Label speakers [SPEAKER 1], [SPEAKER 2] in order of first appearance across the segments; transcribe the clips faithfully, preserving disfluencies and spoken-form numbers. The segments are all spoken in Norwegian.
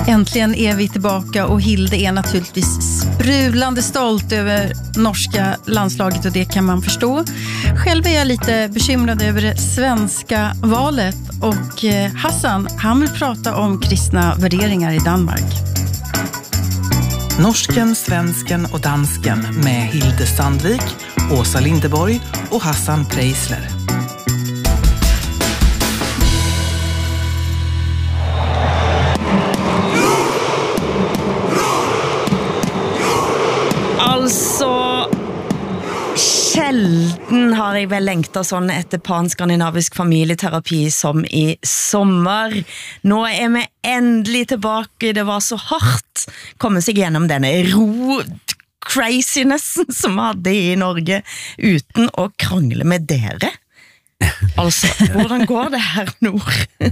[SPEAKER 1] Äntligen är vi tillbaka och Hilde är naturligtvis sprudlande stolt över norska landslaget och det kan man förstå. Själv är jag lite bekymrad över det svenska valet och Hassan, han vill prata om kristna värderingar i Danmark.
[SPEAKER 2] Norsken, svensken och dansken med Hilde Sandvik, Åsa Lindeborg och Hassan Preisler.
[SPEAKER 3] Altså, sjelden har jeg vel længtet sånn etter panskandinavisk familieterapi som i sommer. Nå er vi endelig tilbake. Det var så hardt komme seg gjennom denne ro-crazinessen som vi hadde i Norge uten å krangle med dere. Altså, hvordan går det her nord?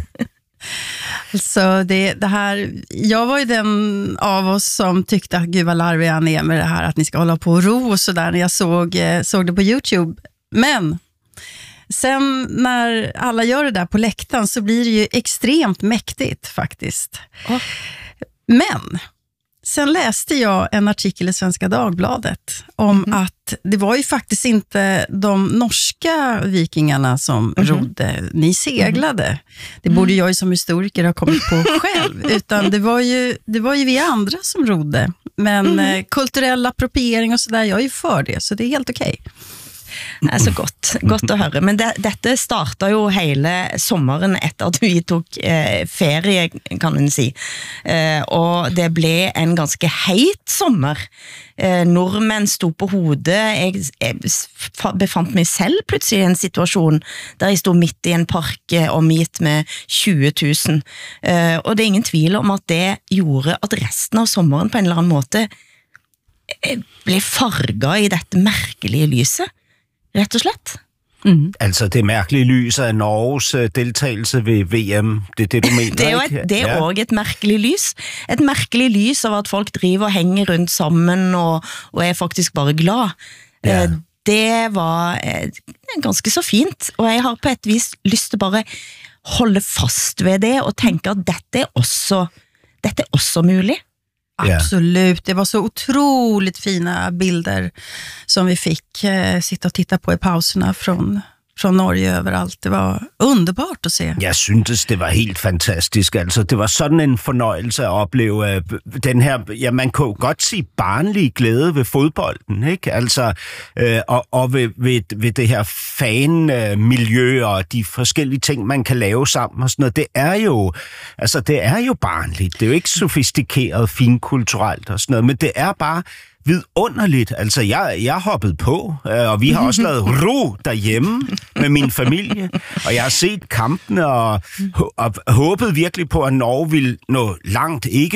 [SPEAKER 1] Så det, det här, jag var ju den av oss som tyckte att gud vad larvig han är med det här att ni ska hålla på och ro och sådär när jag såg, såg det på YouTube. Men sen när alla gör det där på läktaren så blir det ju extremt mäktigt faktiskt. Oh. Men sen läste jag en artikel i Svenska Dagbladet om mm. att det var ju faktiskt inte de norska vikingarna som mm. rodde, ni seglade. Mm. Det borde jag ju som historiker ha kommit på själv, utan det var ju, det var ju vi andra som rodde. Men mm. eh, kulturell appropriering och sådär, jag är ju för det, så det är helt okej. Okay.
[SPEAKER 3] Det er så godt, godt å høre. Men det, dette startet jo hele sommeren etter at vi tok eh, ferie, kan man si. Eh, og det ble en ganske heit sommer. Eh, nordmenn stod på hodet. Jeg, jeg befant meg selv plutselig i en situasjon der jeg stod midt i en park omgitt med tjue tusen. Eh, og det er ingen tvil om at det gjorde at resten av sommeren på en eller annen måte ble farget i dette merkelige lyset. Rett og slett.
[SPEAKER 4] Mm. Altså det mærkelige lys af Norges deltagelse ved V M, det er det du mener,
[SPEAKER 3] det er jo et, det er ja. Også et merkelig lys. Et merkelig lys av at folk driver og henger rundt sammen og, og er faktisk bare glad. Ja. Det var ganske så fint, og jeg har på et vis lyst til bare holde fast ved det og tenke at dette er også, dette er også mulig.
[SPEAKER 1] Absolut, det var så otroligt fina bilder som vi fick eh, sitta och titta på i pauserna från, från Norge överallt. Det var underbart att se.
[SPEAKER 4] Jeg syntes, det var helt fantastisk. Altså, det var sådan en fornøjelse at opleve uh, den her, ja, man kunne godt sige barnlig glæde ved fodbolden, ikke? Altså, uh, og, og ved, ved, ved det her fan-miljø og de forskellige ting, man kan lave sammen og sådan noget. Det er jo, altså, det er jo barnligt. Det er jo ikke sofistikeret, finkulturelt og sådan noget, men det er bare vidunderligt. Altså, jeg, jeg hoppede på, øh, og vi har også lavet ro derhjemme med min familie, og jeg har set kampene og, og håbet virkelig på, at Norge ville nå langt, ikke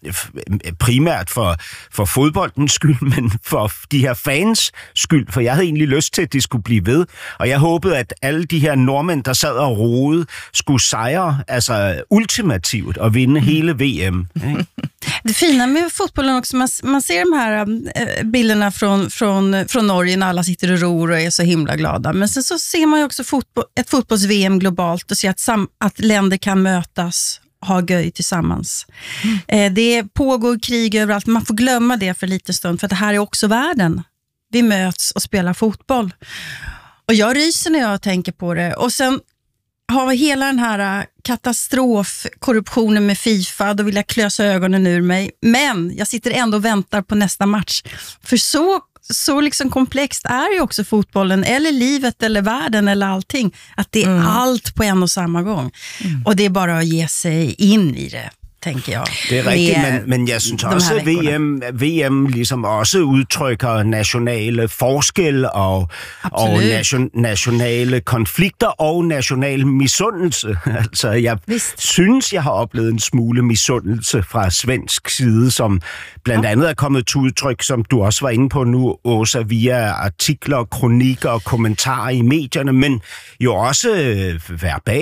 [SPEAKER 4] primært for, for fodboldens skyld, men for de her fans skyld, for jeg havde egentlig lyst til, at de skulle blive ved, og jeg håbede, at alle de her nordmænd, der sad og roede, skulle sejre, altså ultimativt, og vinde hele V M. Ikke?
[SPEAKER 1] Det fina med fotbollen också, man, man ser de här äh, bilderna från, från, från Norge när alla sitter och ror och är så himla glada. Men sen så ser man ju också fotboll, ett fotbolls-V M globalt och ser att, sam, att länder kan mötas, ha göj tillsammans. Mm. Eh, det pågår krig överallt, man får glömma det för en liten stund, för att det här är också världen. Vi möts och spelar fotboll. Och jag ryser när jag tänker på det. Och sen har vi hela den här katastrofkorruptionen med FIFA, då vill jag klösa ögonen ur mig. Men jag sitter ändå och väntar på nästa match. För så, så liksom komplext är ju också fotbollen, eller livet, eller världen, eller allting. Att det är mm. allt på en och samma gång. Mm. Och det är bara att ge sig in i det, tänker jeg.
[SPEAKER 4] Det er rigtigt, men, men jeg synes også, at V M, V M ligesom også udtrykker nationale forskel og, og nation, nationale konflikter og national misundelse. Altså, jeg Vist. synes, jeg har oplevet en smule misundelse fra svensk side, som blandt andet er kommet til udtryk, som du også var inde på nu, Åsa, via artikler, kronikker og kommentarer i medierne, men jo også verbalt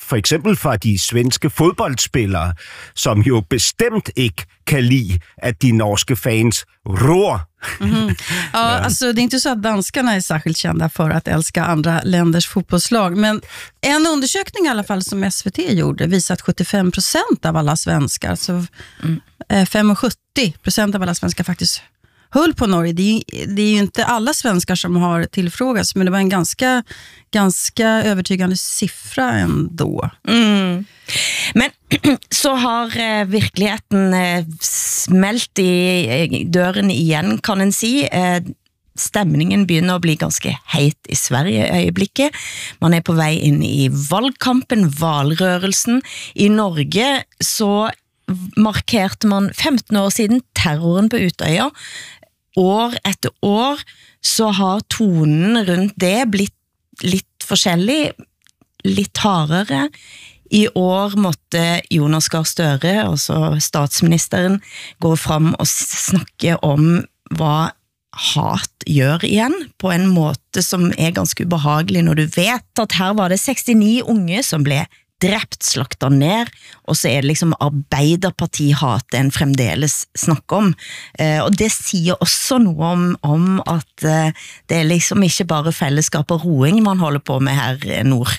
[SPEAKER 4] for eksempel fra de svenske fodboldspillere, som jo bestemt ikke kan lide, at de norske fans rår.
[SPEAKER 1] Mm-hmm. Ja, ja, alltså det är inte så att danskarna är särskilt kända för att älska andra länders fotbollslag, men en undersökning i alla fall som S V T gjorde visar att sjuttiofem procent av alla svenskar, så mm. femhundrasjuttio procent av alla svenskar faktiskt höll på Norge. Det är, ju, det är ju inte alla svenskar som har tillfrågats, men det var en ganska, ganska övertygande siffra ändå.
[SPEAKER 3] Mm. Men så har eh, virkeligheten eh, smelt i døren igen, kan en si. Eh, Stämningen begynner å bli ganske heit i Sverige i øyeblikket. Man er på vei inn i valgkampen, valrørelsen. I Norge så markerte man femten år siden terroren på Utøya. År etter år så har tonen rundt det blitt litt forskjellig, litt hardere. I år måtte Jonas Gahr Støre, altså statsministeren, gå fram og snakke om hva hat gjør igjen, på en måte som er ganske ubehagelig når du vet at her var det sekstini unge som ble drept, slakta ned, og så er det liksom Arbeiderparti-hatet en fremdeles snakker om. Eh, og det sier også noe om, om at eh, det er liksom ikke bare fellesskap og roing man holder på med her nord.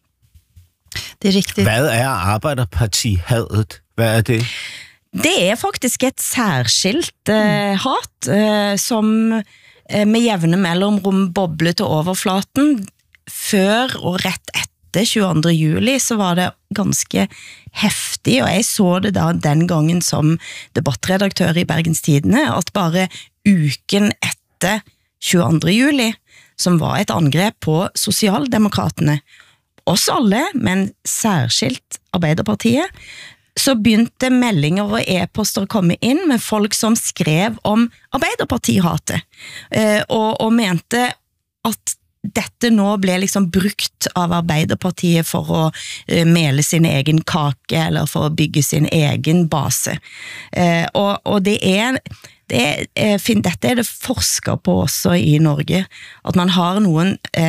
[SPEAKER 1] Det er riktigt.
[SPEAKER 4] Hvad er Arbeiderparti-hadet? Hvad er det?
[SPEAKER 3] Det er faktisk et særskilt eh, hat, eh, som eh, med jevne mellomrom bobler til overflaten. Før og rett etter tjueandre juli så var det ganske heftig, og jeg så det da den gangen som debattredaktør i Bergens Tidende, at bare uken etter tjueandre juli, som var et angrep på sosialdemokratene, oss alle, men særskilt Arbeiderpartiet, så begynte meldinger og e-poster å komme inn med folk som skrev om Arbeiderparti-hatet, eh, og, og mente at dette nå ble liksom brukt av Arbeiderpartiet for å uh, mele sin egen kake, eller for å bygge sin egen base. Uh, og, og det er, det er fin, dette er det forsker på også i Norge, at man har noen,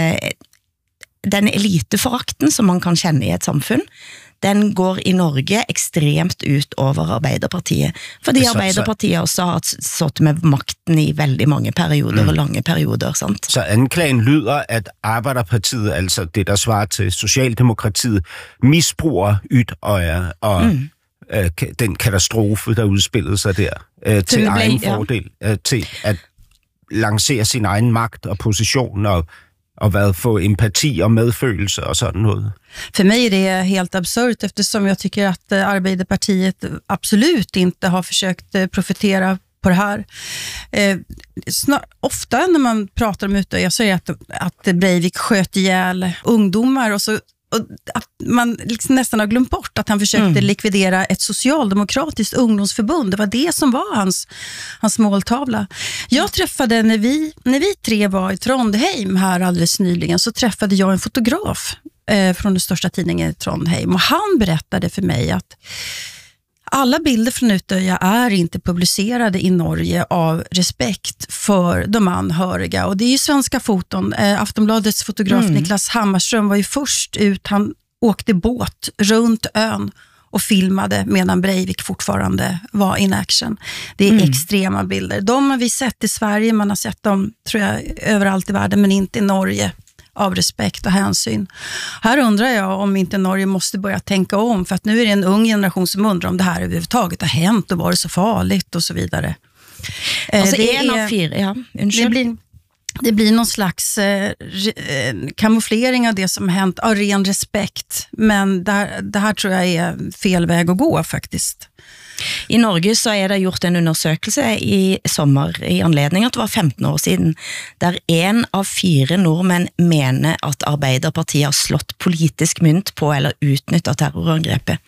[SPEAKER 3] uh, den eliteforakten som man kan kjenne i et samfunn, den går i Norge ekstremt ut over Arbeiderpartiet. Fordi så, Arbeiderpartiet også har satt med makten i veldig mange perioder mm. og lange perioder, sant?
[SPEAKER 4] Så anklagen lyder, at Arbeiderpartiet, altså det der svarer til Socialdemokratiet, misbruger Utøya og mm. øh, den katastrofe, der udspillede sig der, øh, til ble, egen fordel, ja. øh, til at lancere sin egen makt og position og och vad få empati och medfølelse och sånt något.
[SPEAKER 1] För mig är det helt absurt, eftersom jag tycker att Arbeiderpartiet absolut inte har försökt profitera på det här. Eh, snar, ofta när man pratar om Utøya, jag säger att, att Breivik sköt ihjäl ungdomar och så och att man liksom nästan har glömt bort att han försökte mm. likvidera ett socialdemokratiskt ungdomsförbund. Det var det som var hans, hans måltavla. Jag träffade, när vi, när vi tre var i Trondheim här alldeles nyligen, så träffade jag en fotograf eh, från den största tidningen i Trondheim, och han berättade för mig att alla bilder från Utøya är inte publicerade i Norge av respekt för de anhöriga. Och det är ju svenska foton. Eh, Aftonbladets fotograf mm. Niklas Hammarström var ju först ut. Han åkte båt runt ön och filmade medan Breivik fortfarande var in action. Det är mm. extrema bilder. De har vi sett i Sverige. Man har sett dem, tror jag, överallt i världen, men inte i Norge, av respekt och hänsyn. Här undrar jag om inte Norge måste börja tänka om, för att nu är det en ung generation som undrar om det här överhuvudtaget har hänt och var det så farligt och så vidare.
[SPEAKER 3] Alltså det en av fyra, ja.
[SPEAKER 1] Det blir, det blir någon slags eh, kamouflering av det som har hänt av ren respekt, men det här, det här tror jag är fel väg att gå faktiskt.
[SPEAKER 3] I Norge så er det gjort en undersøkelse i sommer i anledning at det var femten år siden, der en av fire nordmenn mener at Arbeiderpartiet har slått politisk mynt på eller utnyttet terrorangrepet.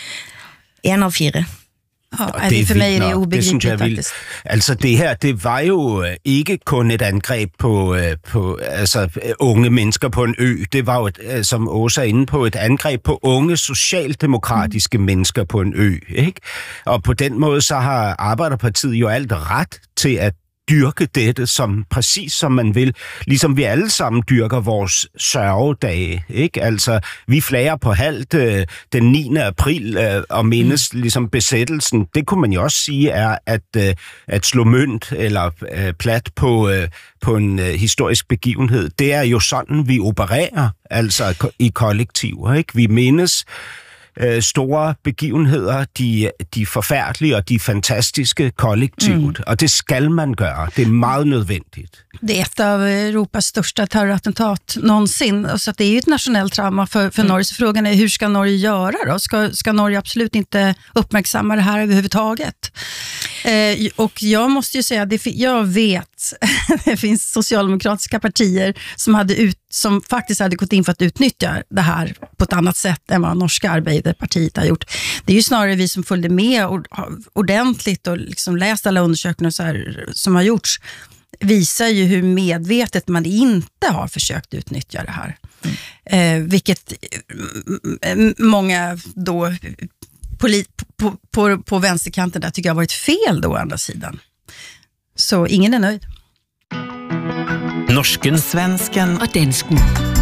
[SPEAKER 3] En av fire.
[SPEAKER 1] Ja, det for mig er det ubegripligt faktisk.
[SPEAKER 4] Altså det her, det var jo ikke kun et angreb på, på altså, unge mennesker på en ø. Det var jo, et, som Åsa er inde på, et angreb på unge socialdemokratiske mm. mennesker på en ø. Ikke? Og på den måde så har Arbeiderpartiet jo alt ret til at dyrke dette som præcis som man vil. Ligesom vi alle sammen dyrker vores sørgedage, ikke? Altså, vi flager på halvt øh, den niende april øh, og mindes mm. ligesom besættelsen. Det kunne man jo også sige er at, øh, at slå mønt eller øh, plat på, øh, på en øh, historisk begivenhed. Det er jo sådan, vi opererer, altså i kollektiver, ikke? Vi mindes store begivenheder, de, de forfærdelige og de fantastiske kollektivt. Mm. Och det ska man göra. Det är meget nödvändigt.
[SPEAKER 1] Det är ett av Europas största terrorattentat någonsin. Så att det är ju ett nationellt trauma för, för mm. Norge. Så frågan är, hur ska Norge göra då? Ska, ska Norge absolut inte uppmärksamma det här överhuvudtaget? Eh, och jag måste ju säga, det, jag vet det finns socialdemokratiska partier som, hade ut, som faktiskt hade gått in för att utnyttja det här på ett annat sätt än vad norska Arbeiderpartiet har gjort. Det är ju snarare vi som följde med ordentligt och liksom läst alla undersökningar så här, som har gjorts, visar ju hur medvetet man inte har försökt utnyttja det här. Mm. Eh, vilket många då polit, på, på, på vänsterkanten där tycker jag har varit fel då å andra sidan. Så ingen är nöjd.
[SPEAKER 2] Norsken, svensken
[SPEAKER 5] och dansken.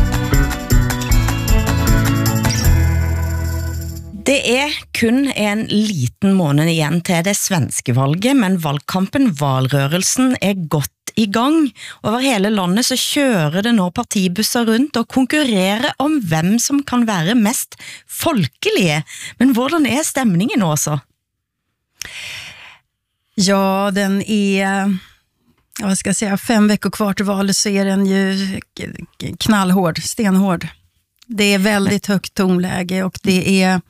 [SPEAKER 3] Det er kun en liten måned igjen til det svenske valget, men valgkampen, valrørelsen, er godt i gang. Over hele landet så kjører det nå partibusser rundt og konkurrerer om hvem som kan være mest folkelige. Men hvordan er stemningen nå så?
[SPEAKER 1] Ja, den är... Vad ska jag säga, fem veckor kvar till valet så är den ju knallhård, stenhård. Det är väldigt högt tonläge och det är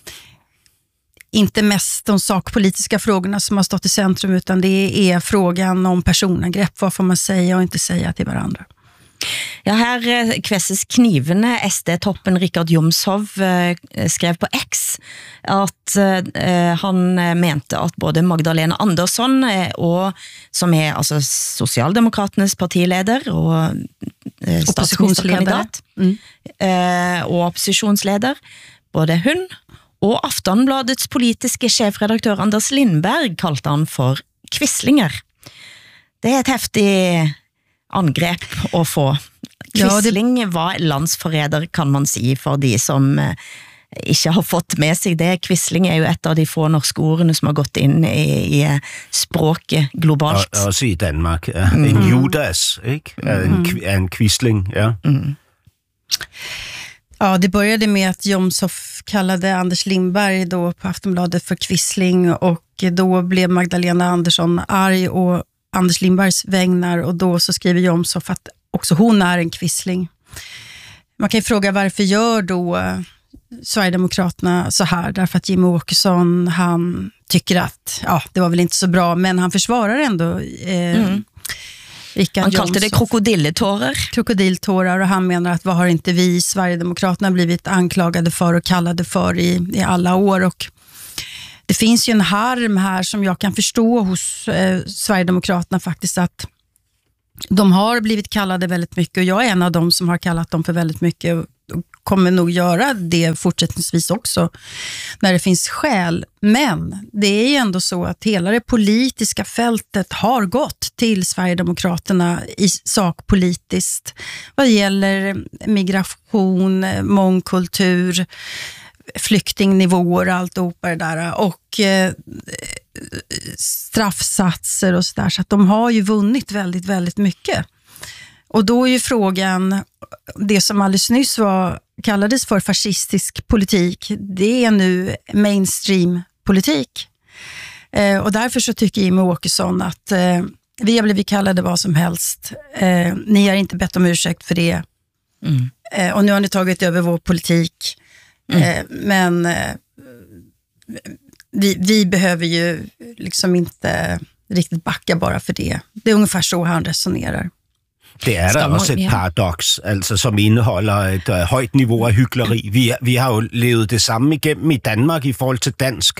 [SPEAKER 1] inte mest de sakpolitiska frågorna som har stått i centrum utan det är frågan om personangrepp. Vad får man säga och inte säga till varandra?
[SPEAKER 3] Ja, her kvesses knivene. S D-toppen Richard Jomshof skrev på X at uh, han mente at både Magdalena Andersson, og, som er altså Socialdemokraternes partileder og uh, statsministerkandidat, mm. uh, og opposisjonsleder, både hun og Aftonbladets politiske chefredaktør Anders Lindberg kalte han for quislinger. Det er et heftig angrep å få. Quisling var landsforræder, kan man si, for de som eh, ikke har fått med sig det. Quisling er jo et av de få norske ordene som har gått inn i, i språket globalt.
[SPEAKER 4] Og, også i Danmark. Ja. Mm. En Judas, ikke? En, en quisling, ja. Mm.
[SPEAKER 1] Ja, det började med att Jomshof kallade Anders Lindberg då på Aftonbladet för quisling och då blev Magdalena Andersson arg och Anders Lindbergs vägnar och då så skriver Jomshof att också hon är en quisling. Man kan ju fråga varför gör då Sverigedemokraterna så här? Därför att Jimmie Åkesson, han tycker att ja, det var väl inte så bra, men han försvarar ändå eh,
[SPEAKER 3] mm.
[SPEAKER 1] Richard
[SPEAKER 3] Han kallade det krokodilletårar.
[SPEAKER 1] Krokodiltårar och han menar att vad har inte vi Sverigedemokraterna blivit anklagade för och kallade för i, i alla år och det finns ju en harm här som jag kan förstå hos eh, Sverigedemokraterna faktiskt att de har blivit kallade väldigt mycket och jag är en av dem som har kallat dem för väldigt mycket och kommer nog göra det fortsättningsvis också när det finns skäl. Men det är ju ändå så att hela det politiska fältet har gått till Sverigedemokraterna i sakpolitiskt vad gäller migration, mångkultur, flyktingnivåer och allt det där och eh, straffsatser och sådär så att de har ju vunnit väldigt, väldigt mycket. Och då är ju frågan, det som alldeles nyss var, kallades för fascistisk politik, det är nu mainstream politik. Eh, och därför så tycker Jimmie Åkesson att eh, vi har blivit kallade vad som helst. Eh, ni har inte bett om ursäkt för det. Mm. Eh, och nu har ni tagit över vår politik. Mm. Eh, men eh, vi, vi behöver ju liksom inte riktigt backa bara för det. Det är ungefär så han resonerar.
[SPEAKER 4] Det er der også et paradoks, altså, som indeholder et uh, højt niveau af hykleri. Vi, vi har jo levet det samme igennem i Danmark i forhold til dansk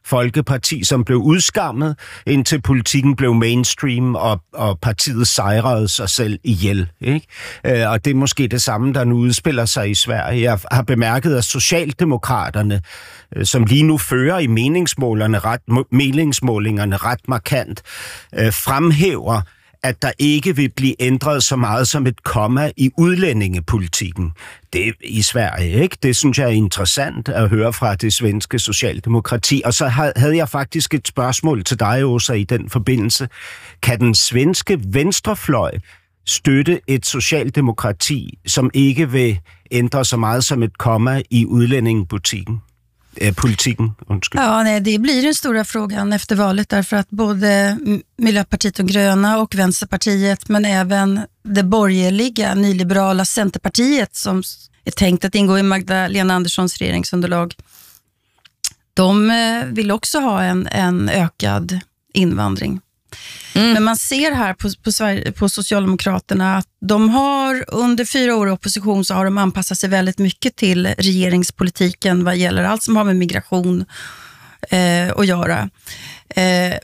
[SPEAKER 4] folkeparti, som blev udskammet, indtil politikken blev mainstream, og, og partiet sejrede sig selv ihjel. Ikke? Øh, og det er måske det samme, der nu udspiller sig i Sverige. Jeg har bemærket, at Socialdemokraterne, øh, som lige nu fører i meningsmålingerne ret, meningsmålingerne ret markant, øh, fremhæver, at der ikke vil blive ændret så meget som et komma i udlændingepolitikken. Det er i Sverige, ikke? Det synes jeg er interessant at høre fra det svenske socialdemokrati. Og så havde jeg faktisk et spørgsmål til dig, Åsa, i den forbindelse. Kan den svenske venstrefløj støtte et socialdemokrati, som ikke vil ændre så meget som et komma i udlændingepolitikken? Politiken, undskyld.
[SPEAKER 1] Ja, nej, det blir den stora frågan efter valet, därför att både Miljöpartiet och Gröna och Vänsterpartiet, men även det borgerliga, nyliberala Centerpartiet som är tänkt att ingå i Magdalena Anderssons regeringsunderlag, de vill också ha en, en ökad invandring. Mm. Men man ser här på, på, Sverige, på Socialdemokraterna att de har under fyra år i opposition så har de anpassat sig väldigt mycket till regeringspolitiken vad gäller allt som har med migration eh, att göra. Eh,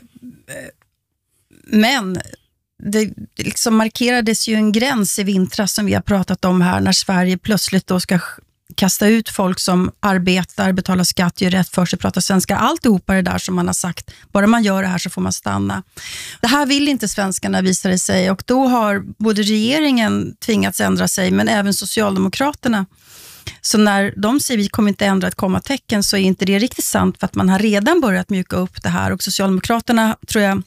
[SPEAKER 1] men det liksom markerades ju en gräns i vintras som vi har pratat om här, när Sverige plötsligt då ska kasta ut folk som arbetar, betalar skatt, gör rätt för sig, pratar svenska, alltihopa det där som man har sagt. Bara man gör det här så får man stanna. Det här vill inte svenskarna, visar det sig, och då har både regeringen tvingats ändra sig, men även Socialdemokraterna. Så när de säger vi kommer inte ändra ett kommatecken, så är inte det riktigt sant, för att man har redan börjat mjuka upp det här, och Socialdemokraterna tror jag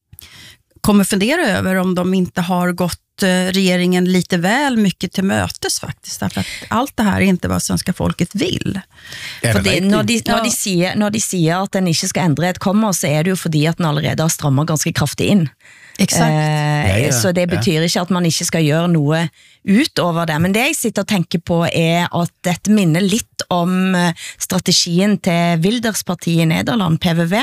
[SPEAKER 1] kommer fundera över om de inte har gått regeringen lite väl mycket til møtes faktisk, därför att allt det här är inte vad svenska folket vill.
[SPEAKER 3] For det, når, de, når, de sier, når de sier at den ikke skal endre et komma, så er det jo fordi at den allerede har strammet ganske kraftig inn.
[SPEAKER 1] Exakt.
[SPEAKER 3] Eh,
[SPEAKER 4] ja, ja,
[SPEAKER 3] så det betyr ikke at man ikke skal gjøre noe utover det. Men det jeg sitter og tenker på er at dette minner litt om strategien til Wilders-partiet i Nederland, P V V.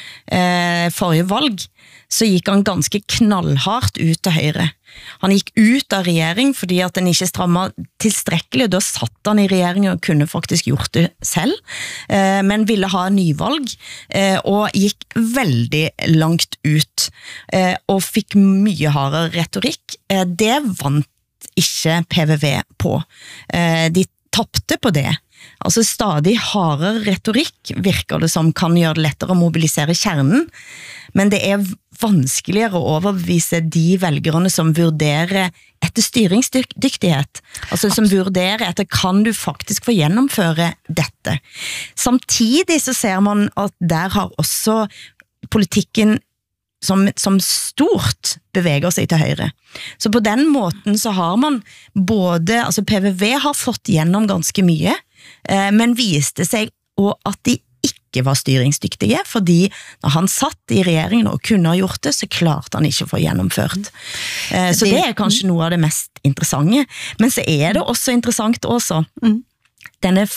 [SPEAKER 3] Eh, forrige valg så gikk han ganske knallhardt ut til høyre. Han gikk ut av regjering fordi at den ikke strammet tilstrekkelig, og da satt han i regjering og kunne faktisk gjort det selv, eh, men ville ha nyvalg, eh, og gikk veldig langt ut, eh, og fikk mye hardere retorikk. Eh, det vant ikke P V V på. Eh, de tappte på det. Altså stadig hardere retorikk virker det som kan gjøre det lettere å mobilisere kjernen, men det er vanskeligere å overbevise de velgerne som vurderer etter styringsdyktighet, altså som vurderer etter kan du faktisk få gjennomføre dette. Samtidig så ser man at der har også politikken som, som stort beveger seg til høyre. Så på den måten så har man både, altså P V V har fått gjennom ganske mye, eh, men viste seg og at de ikke var styringsdyktige, fordi når han satt i regjeringen og kunne ha gjort det, så klarte han ikke å få gjennomført. Eh, så det er kanskje noe av det mest interessante. Men så er det også interessant også, denne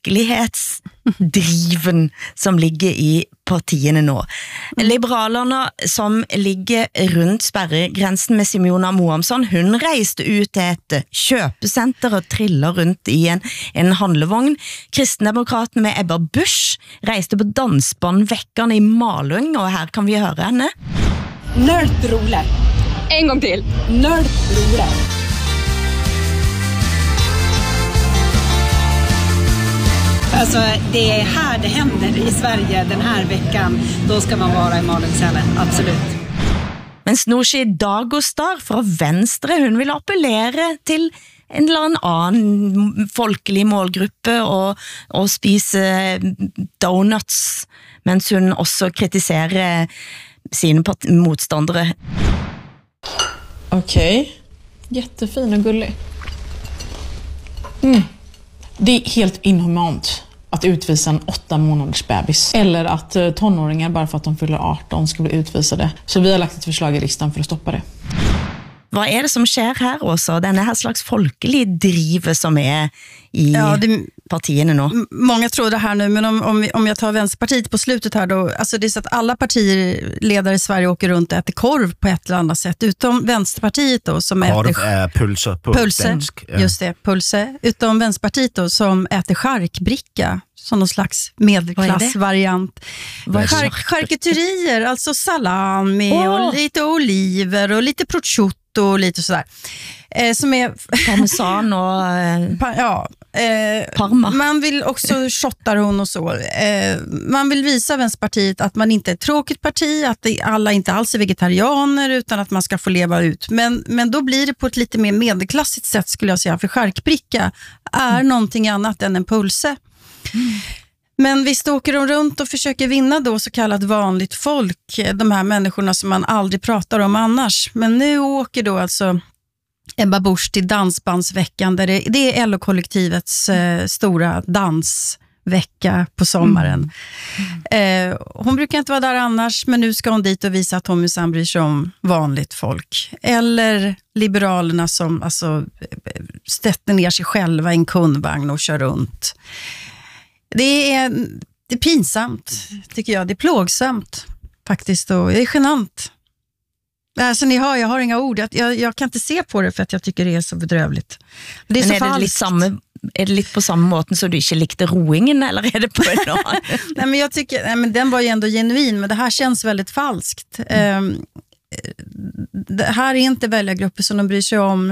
[SPEAKER 3] folkelighetsdriven som ligger i partiene nå. Liberalerne som ligger rundt sperregrensen med Simona Moamson, hun reiste ut til et kjøpesenter og triller rundt i en, en handlevogn. Kristendemokratene med Ebba Busch reiste på dansbandvekkerne i Malung, og her kan vi høre henne.
[SPEAKER 5] Nördroler. En gång till. Nördroler. Alltså det är här det händer i Sverige den här veckan. Då ska man vara i Malungsälven, absolut.
[SPEAKER 3] Men Nooshi Dadgostar fra Venstre, hun vil appellere til en eller annen folkelig målgruppe og, og spise donuts, mens hun også kritiserer sine motståndare.
[SPEAKER 6] Okej, okay. Jättefin och gullig. Mm. Det är helt inhumant att utvisa en åtta månaders bebis. Eller att tonåringar bara för att de fyller arton ska bli utvisade. Så vi har lagt ett förslag i riksdagen för att stoppa det.
[SPEAKER 3] Vad är det som sker här också? Denne här slags folkelig drive som är i
[SPEAKER 1] ja, det,
[SPEAKER 3] partierna nu.
[SPEAKER 1] M- många tror det här nu, men om, om, om jag tar Vänsterpartiet på slutet här då, alltså det är så att alla partiledare i Sverige åker runt och äter korv på ett eller annat sätt, utom Vänsterpartiet då som
[SPEAKER 4] korv
[SPEAKER 1] äter...
[SPEAKER 4] är pulser på
[SPEAKER 1] pulse,
[SPEAKER 4] dansk.
[SPEAKER 1] Ja. Just det, pulse. Utom Vänsterpartiet då som äter charkbricka, som någon slags medelklassvariant. Chark, charkuterier, alltså salami
[SPEAKER 3] oh.
[SPEAKER 1] och lite oliver och lite prosciutto och lite sådär. Eh, som är...
[SPEAKER 3] Parmesan och... Eh,
[SPEAKER 1] pa, ja. Eh,
[SPEAKER 3] Parma.
[SPEAKER 1] Man vill också shottar hon och så. Eh, man vill visa Vänsterpartiet att man inte är ett tråkigt parti, att det, alla inte alls är vegetarianer utan att man ska få leva ut. Men, men då blir det på ett lite mer medelklassigt sätt skulle jag säga, för charkbricka är mm. någonting annat än en pulse. Mm. Men visst åker de runt och försöker vinna då så kallat vanligt folk, de här människorna som man aldrig pratar om annars. Men nu åker då alltså Ebba Busch till Dansbandsveckan, där det, det är L O-kollektivets eh, stora dansvecka på sommaren. Mm. Eh, hon brukar inte vara där annars, men nu ska hon dit och visa att hon minsann bryr sig om vanligt folk. Eller Liberalerna som alltså stöter ner sig själva i en kundvagn och kör runt. Det är, det är pinsamt, tycker jag. Det är plågsamt faktiskt och det är genant. Alltså, ni hör, jag har inga ord. Jag, jag kan inte se på det för att jag tycker det är så bedrövligt. Det är,
[SPEAKER 3] men
[SPEAKER 1] så
[SPEAKER 3] är, det lite samma, är det lite på samma måten som du inte likte roingen, eller är det på en annan?
[SPEAKER 1] Nej, men jag tycker, nej, men den var ju ändå genuin, men det här känns väldigt falskt. Mm. Um, det här är inte väljargrupper som de bryr sig om,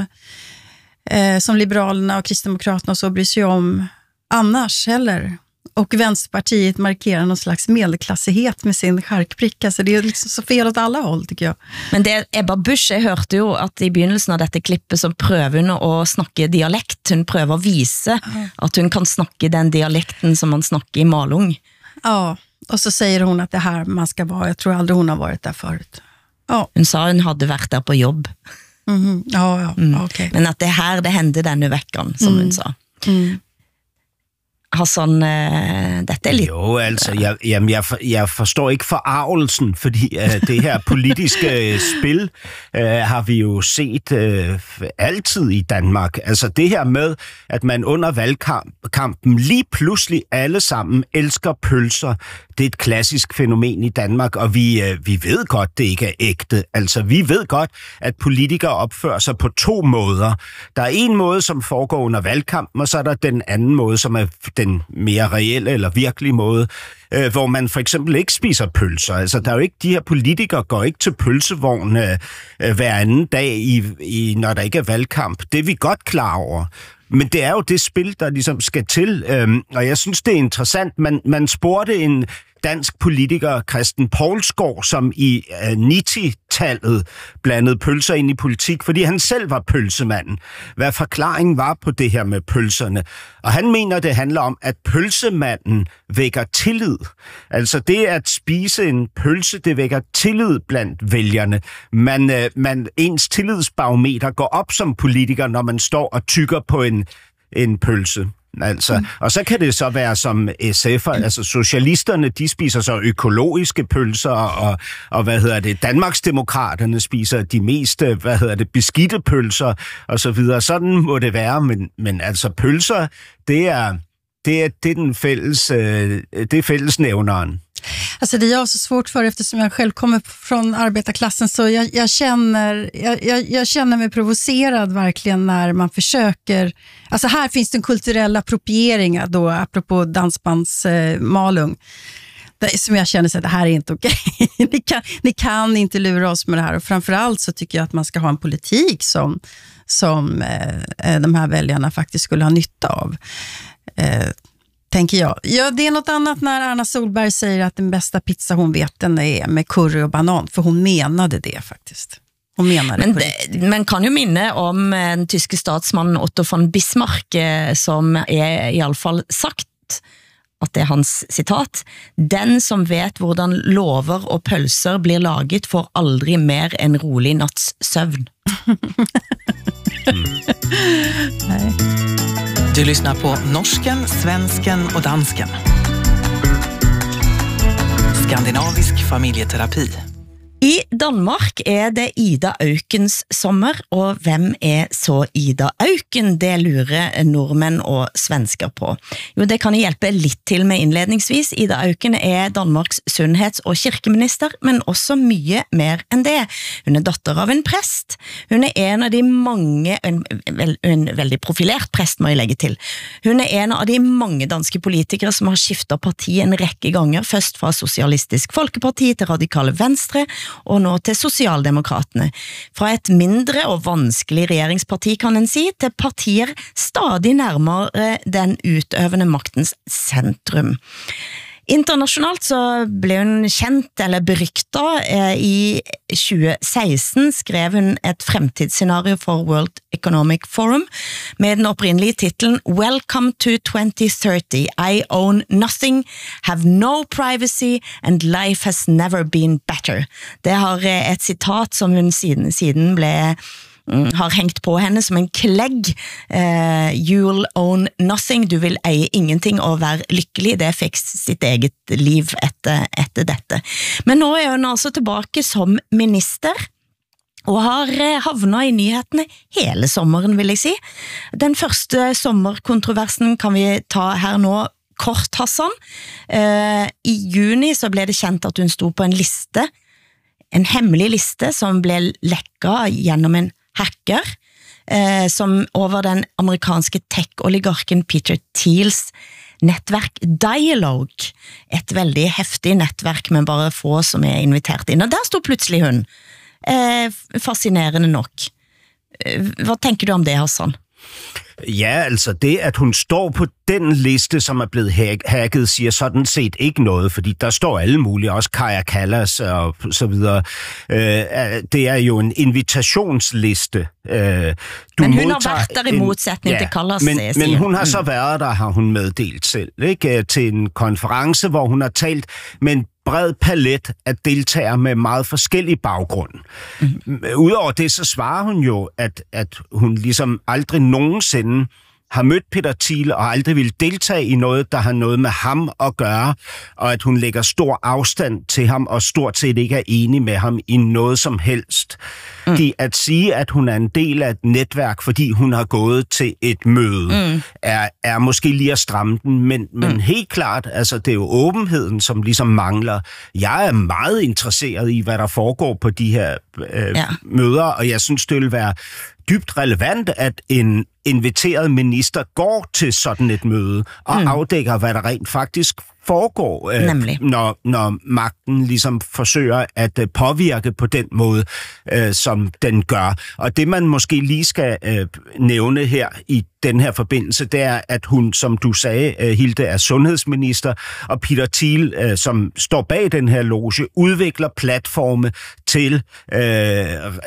[SPEAKER 1] uh, som Liberalerna och Kristdemokraterna och så bryr sig om annars heller. Och Vänsterpartiet markerar någon slags medelklassighet med sin charkbricka, så det är liksom så fel åt alla håll, tycker jag.
[SPEAKER 3] Men det Ebba Busch, jag hørte jo at i begynnelsen av dette klippet så prøver hun å snakke dialekt. Hun prøver å vise at hun kan snakke den dialekten som man snakker i Malung.
[SPEAKER 1] Ja, och så säger hon att det här man ska vara. Jag tror aldrig hon har varit där förut. Ja.
[SPEAKER 3] Hun sa hun hadde vært der på jobb.
[SPEAKER 1] Mm-hmm. Ja, ja, mm. Okay.
[SPEAKER 3] Men att det här det hände denne veckan, som mm. hun sa. Mm. Hassan, øh, dette er lidt...
[SPEAKER 4] Jo, altså, jeg, jamen, jeg, for, jeg forstår ikke forarvelsen, fordi øh, det her politiske øh, spil øh, har vi jo set øh, altid i Danmark. Altså det her med, at man under valgkampen lige pludselig alle sammen elsker pølser, det er et klassisk fænomen i Danmark, og vi, øh, vi ved godt, det ikke er ægte. Altså, vi ved godt, at politikere opfører sig på to måder. Der er en måde, som foregår under valgkampen, og så er der den anden måde, som er den mere reelle eller virkelige måde, øh, hvor man for eksempel ikke spiser pølser. Altså, der er jo ikke, de her politikere går ikke til pølsevogn øh, øh, hver anden dag, i, i, når der ikke er valgkamp. Det er vi godt klar over. Men det er jo det spil, der ligesom skal til, øhm, og jeg synes, det er interessant. Man, man spurgte en dansk politiker, Christen Poulsgaard, som i øh, nitti-tallet blandede pølser ind i politik, fordi han selv var pølsemanden. Hvad forklaringen var på det her med pølserne. Og han mener, det handler om, at pølsemanden vækker tillid. Altså det at spise en pølse, det vækker tillid blandt vælgerne. Man, øh, man, ens tillidsbarometer går op som politiker, når man står og tykker på en, en pølse. Altså, mm. Og så kan det så være som S F'er, altså socialisterne, de spiser så økologiske pølser, og, og hvad hedder det, Danmarksdemokraterne spiser de mest, hvad hedder det, beskidte pølser, og så videre. Sådan må det være, men, men altså pølser, det er, det er, det er den fælles, øh, det er fællesnævneren.
[SPEAKER 1] Alltså det är jag så svårt för, eftersom jag själv kommer från arbetarklassen, så jag, jag, känner, jag, jag, jag känner mig provocerad verkligen när man försöker, alltså här finns det en kulturell appropriering då, apropå dansbands eh, Malung, som jag känner att det här är inte okej. ni, kan, ni kan inte lura oss med det här, och framförallt så tycker jag att man ska ha en politik som, som eh, de här väljarna faktiskt skulle ha nytta av. Eh, Tänker jag. Ja, det är något annat när Anna Solberg säger att den bästa pizza hon vet den är med curry och banan, för hon menade det faktiskt. Hon menade
[SPEAKER 3] men,
[SPEAKER 1] det.
[SPEAKER 3] Men kan ju minne om den tyske statsmannen Otto von Bismarck som är i alla fall sagt att det är hans citat: den som vet hvordan lover och pølser blir laget får aldrig mer en rolig natts søvn.
[SPEAKER 2] mm. Nej. Du lyssnar på norsken, svensken och dansken. Skandinavisk familjeterapi.
[SPEAKER 3] I Danmark er det Ida Aukens sommer, og hvem er så Ida Auken? Det lurer nordmenn og svensker på. Jo, det kan jeg hjelpe litt til med innledningsvis. Ida Auken er Danmarks sunnhets- og kirkeminister, men også mye mer enn det. Hun er datter av en prest. Hun er en av de mange, en, en, en veldig profilert prest må jeg legge til. Hun er en av de mange danske politikere som har skiftet parti en rekke ganger, først fra Sosialistisk Folkeparti til Radikale Venstre, og nå til Sosialdemokratene. Fra et mindre og vanskelig regjeringsparti kan en si, til partier stadig nærmere den utøvende maktens sentrum. Internasjonalt så ble hun kjent eller berykta. I tjue seksten skrev hun et fremtidsscenario for World Economic Forum med den opprinnelige titelen Welcome to twenty thirty. I own nothing, have no privacy, and life has never been better. Det har et sitat som hun siden, siden ble har hengt på henne som en klegg. Uh, you'll own nothing, du vil eie ingenting og være lykkelig. Det fikk sitt eget liv etter, etter dette. Men nå er hun altså tilbake som minister, og har havnet i nyhetene hele sommeren, vil jeg si. Den første sommerkontroversen kan vi ta her nå, kort, Hassan. Uh, I juni så ble det kjent at hun sto på en liste, en hemmelig liste som ble lekka gjennom en hacker, eh, som over den amerikanske tech-oligarken Peter Thiels nettverk Dialogue, et veldig heftig nettverk med bare få som er invitert inn, og der stod plutselig hun. Eh, fascinerende nok. Eh, hva tenker du om det, Hassan?
[SPEAKER 4] Ja, altså det, at hun står på den liste, som er blevet hacket, siger sådan set ikke noget, fordi der står alle mulige, også Kaja Kallas og så videre. Det er jo en invitationsliste. Du
[SPEAKER 3] men hun har været der i modsætning
[SPEAKER 4] en,
[SPEAKER 3] til Kallas,
[SPEAKER 4] men, men hun har så været der, har hun meddelt selv, ikke? Til en konference, hvor hun har talt med en bred palet af deltagere med meget forskellig baggrund. Mm. Udover det, så svarer hun jo, at, at hun ligesom aldrig nogensinde har mødt Peter Thiel og aldrig vil deltage i noget, der har noget med ham at gøre, og at hun lægger stor afstand til ham og stort set ikke er enig med ham i noget som helst. Mm. De, at sige, at hun er en del af et netværk, fordi hun har gået til et møde, mm. er, er måske lige at stramme den, men, men mm. helt klart, altså det er jo åbenheden, som ligesom mangler. Jeg er meget interesseret i, hvad der foregår på de her øh, ja. møder, og jeg synes, det vil være dybt relevant, at en inviteret minister går til sådan et møde og mm. afdækker, hvad der rent faktisk foregår, øh, når, når magten ligesom forsøger at øh, påvirke på den måde, øh, som den gør. Og det, man måske lige skal øh, nævne her i den her forbindelse, det er, at hun, som du sagde, øh, Hilde, er sundhedsminister, og Peter Thiel, øh, som står bag den her loge, udvikler platforme til øh,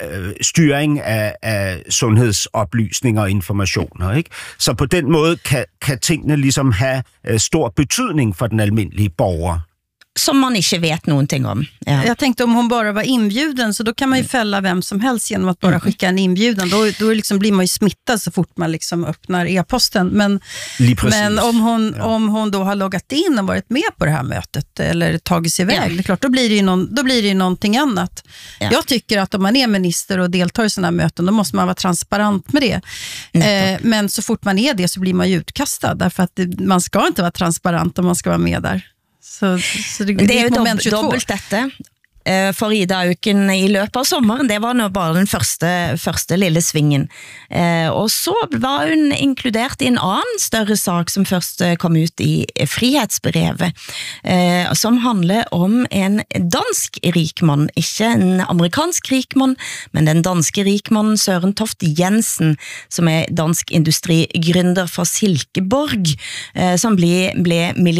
[SPEAKER 4] styring af, af sundhedsoplysninger og informationer. Ikke? Så på den måde kan, kan tingene ligesom have øh, stor betydning for den almindelige borger.
[SPEAKER 3] Som man inte vet någonting om. Ja.
[SPEAKER 1] Jag tänkte om hon bara var inbjuden, så då kan man ju fälla vem som helst genom att bara skicka en inbjudan. Då, då liksom blir man ju smittad så fort man liksom öppnar e-posten. Men, men om, hon, ja. om hon då har loggat in och varit med på det här mötet eller tagit sig iväg, ja. det är klart, då blir det ju, någon, då blir det ju någonting annat. Ja. Jag tycker att om man är minister och deltar i sådana här möten, då måste man vara transparent med det. Eh, men så fort man är det så blir man ju utkastad, därför att det, man ska inte vara transparent om man ska vara med där. Så, så det,
[SPEAKER 3] det er jo dob- dobbelt dette. For Ida Auken i løpet av sommeren, det var nå bare den første, første lille svingen. Og så var hun inkludert i en annen større sak som først kom ut i Frihetsbrevet, som handler om en dansk rikmann, ikke en amerikansk rikmann, men den danske rikmannen Søren Toft Jensen, som er dansk industrigründer fra Silkeborg, som ble, ble milliardær